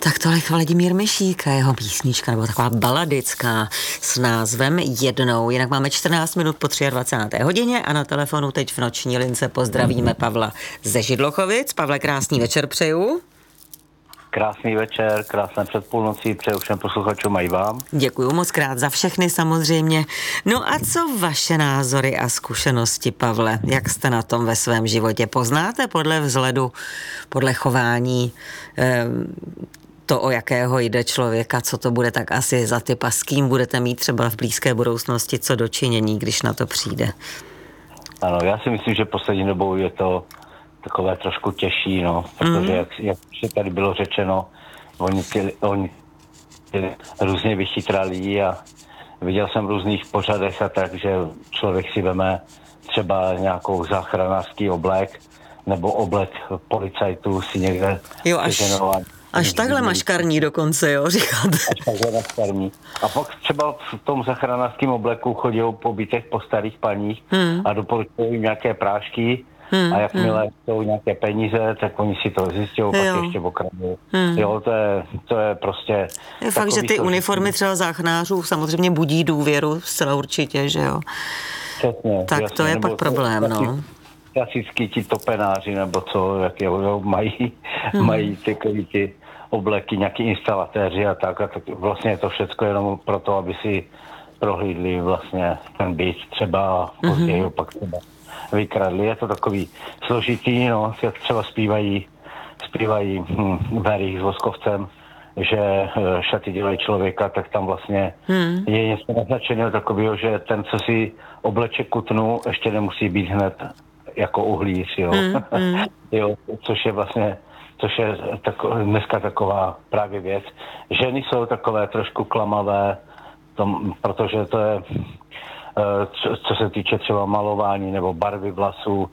Tak tolik Vladimír Myšík a jeho písnička, nebo taková baladická s názvem Jednou. Jinak máme 14 minut po 23. hodině a na telefonu teď v noční lince pozdravíme Pavla ze Židlochovic. Pavle, krásný večer přeju. Krásný večer, krásné předpůlnocí, přeju všem posluchačům a i vám. Děkuju moc krát za všechny samozřejmě. No a co vaše názory a zkušenosti, Pavle? Jak jste na tom ve svém životě? Poznáte podle vzhledu, podle chování to, o jakého jde člověka, co to bude tak asi za typ a s kým budete mít třeba v blízké budoucnosti co dočinění, když na to přijde? Ano, já si myslím, že poslední dobou je to takové trošku těžší, no, protože jak tady bylo řečeno, oni různě vychytralí a viděl jsem v různých pořadech a tak, že člověk si veme třeba nějakou záchranářský oblek nebo oblek policajtů si někde Až takhle maškarní dokonce, jo, říkáte. Až takhle maškarní. A pak třeba v tom záchranářském obleku chodí po bytech po starých paních a doporučují nějaké prášky a jakmile jsou nějaké peníze, tak oni si to zjistí, pak ještě okradou. Jo, to je prostě... Je fakt, že ty uniformy třeba záchranářů samozřejmě budí důvěru, zcela určitě, že jo. Přesně, tak jasně, to je pak problém, no. Klasicky ti topenáři, nebo co, jak mají ty obleky, nějaký instalatéři a tak vlastně je to všecko jenom proto, aby si prohlídli vlastně ten byt třeba později pak třeba vykradli. Je to takový složitý, no, jak třeba zpívají Very s Voskovcem, že šaty dělají člověka, tak tam vlastně je něco naznačeného takového, že ten, co si obleče kutnu, ještě nemusí být hned jako uhlíř, jo. Jo, což je dneska taková právě věc. Ženy jsou takové trošku klamavé, protože to je, co se týče třeba malování nebo barvy vlasů,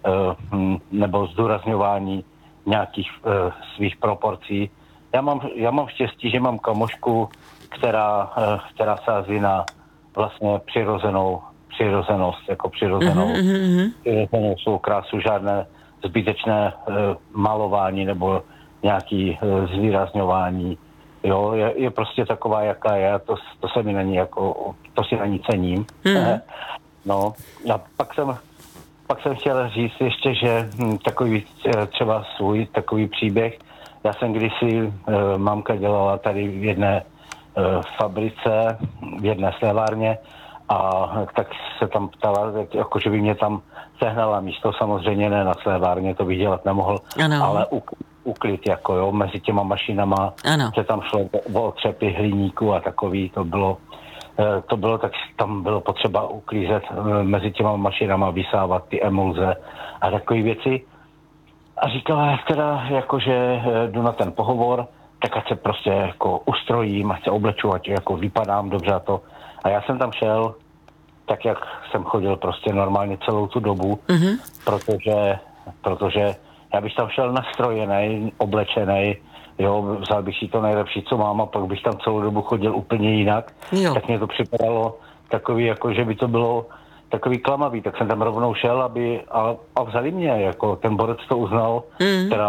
nebo zdůrazňování nějakých svých proporcí. Já mám štěstí, že mám kamošku, která sází na vlastně přirozenost, jako přirozenou svou krásu, žádné zbytečné malování nebo nějaký zvýrazňování. Jo, je prostě taková, jaká je, to se mi není jako, to si na ní cením. No, a pak jsem chtěl říct ještě, že takový třeba svůj takový příběh. Já jsem kdysi, mamka dělala tady v jedné fabrice, v jedné slévárně a tak se tam ptala, jako že by mě tam sehnala místo, samozřejmě ne na slévárně, to bych dělat nemohl, ale uklid, jako jo, mezi těma mašinama, se tam šlo o otřepy hliníku a takový, to bylo, tak tam bylo potřeba uklízet mezi těma mašinama, vysávat ty emulze a takové věci. A říkala, teda, jakože jdu na ten pohovor, tak ať se prostě jako ustrojím, ať se obleču, ať jako vypadám dobře a to. A já jsem tam šel, tak jak jsem chodil prostě normálně celou tu dobu, protože já bych tam šel nastrojený, oblečený, jo, vzal bych si to nejlepší, co mám a pak bych tam celou dobu chodil úplně jinak. Tak mě to připadalo takový, jako že by to bylo takový klamavý, tak jsem tam rovnou šel, a vzali mě, jako ten borec to uznal, teda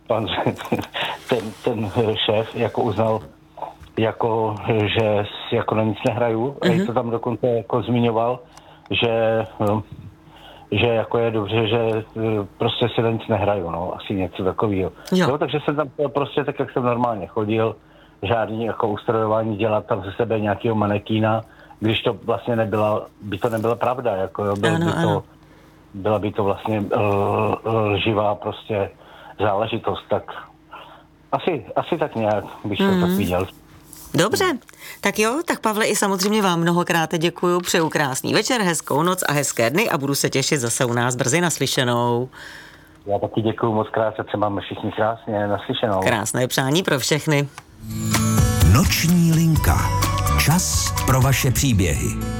ten šéf jako uznal, jako, že jako na nic nehraju, a to tam dokonce jako zmiňoval, že jako je dobře, že prostě si na nic nehraju, no, asi něco takového. Jo, takže jsem tam prostě tak, jak jsem normálně chodil, žádný jako ustrojování, dělat tam ze sebe nějakého manekína, když to vlastně by to nebyla pravda, jako jo, byla by to vlastně lživá prostě záležitost, tak asi tak nějak bych to tak viděl. Dobře, tak jo, tak Pavle, i samozřejmě vám mnohokrát děkuju, přeju krásný večer, hezkou noc a hezké dny a budu se těšit zase u nás brzy naslyšenou. Já taky děkuju moc krát, se máme všichni krásně naslyšenou. Krásné přání pro všechny. Noční linka. Čas pro vaše příběhy.